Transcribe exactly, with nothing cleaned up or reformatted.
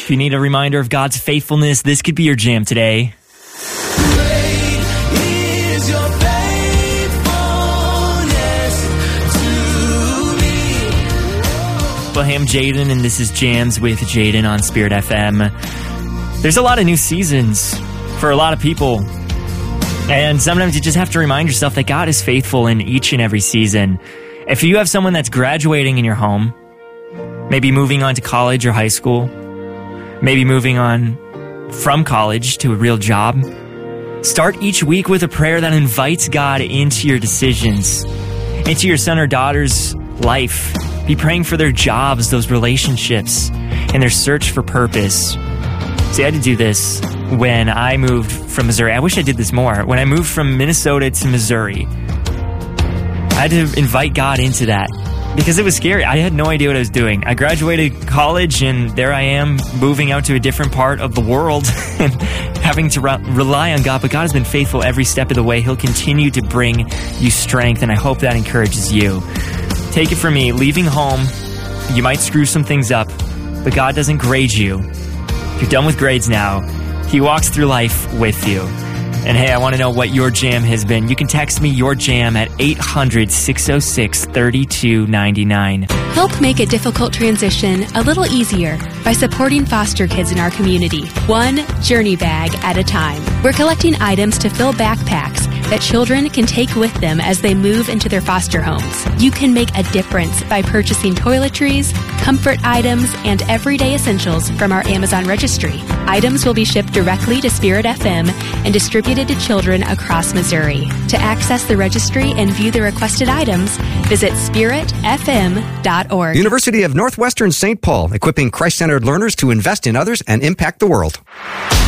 If you need a reminder of God's faithfulness, this could be your jam today. Well, hey, I'm Jaden, and this is Jams with Jaden on Spirit F M. There's a lot of new seasons for a lot of people, and sometimes you just have to remind yourself that God is faithful in each and every season. If you have someone that's graduating in your home, maybe moving on to college or high school, maybe moving on from college to a real job, start each week with a prayer that invites God into your decisions, into your son or daughter's life. Be praying for their jobs, those relationships, and their search for purpose. See, I had to do this when I moved from Missouri. I wish I did this more. When I moved from Minnesota to Missouri, I had to invite God into that because it was scary. I had no idea what I was doing. I graduated college, and there I am moving out to a different part of the world and having to re- rely on God. But God has been faithful every step of the way. He'll continue to bring you strength, and I hope that encourages you. Take it from me, leaving home, you might screw some things up, but God doesn't grade you. You're done with grades now. He walks through life with you. And hey, I want to know what your jam has been. You can text me your jam at eight hundred, six oh six, three two nine nine. Help make a difficult transition a little easier by supporting foster kids in our community, one journey bag at a time. We're collecting items to fill backpacks that children can take with them as they move into their foster homes. You can make a difference by purchasing toiletries, comfort items, and everyday essentials from our Amazon registry. Items will be shipped directly to Spirit F M and distributed to children across Missouri. To access the registry and view the requested items, visit spirit f m dot org. University of Northwestern Saint Paul, equipping Christ-centered learners to invest in others and impact the world.